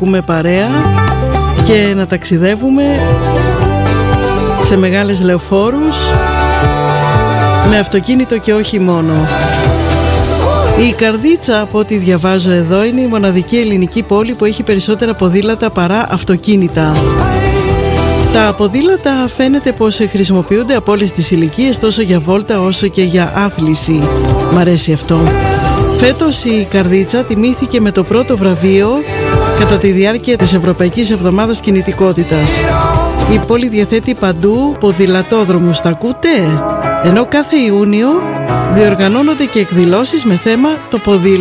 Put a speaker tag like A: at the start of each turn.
A: ακούμε παρέα και να ταξιδεύουμε σε μεγάλες λεωφόρους με αυτοκίνητο και όχι μόνο. Η Καρδίτσα, από ό,τι διαβάζω εδώ, είναι η μοναδική ελληνική πόλη που έχει περισσότερα ποδήλατα παρά αυτοκίνητα. Τα ποδήλατα φαίνεται πως χρησιμοποιούνται από όλες τις ηλικίες, τόσο για βόλτα όσο και για άθληση. Μ' αρέσει αυτό. Φέτος η Καρδίτσα τιμήθηκε με το πρώτο βραβείο κατά τη διάρκεια της Ευρωπαϊκής Εβδομάδας Κινητικότητας. Η πόλη διαθέτει παντού ποδηλατόδρομους, τα ακούτε? Ενώ κάθε Ιούνιο διοργανώνονται και εκδηλώσεις με θέμα το ποδήλατο.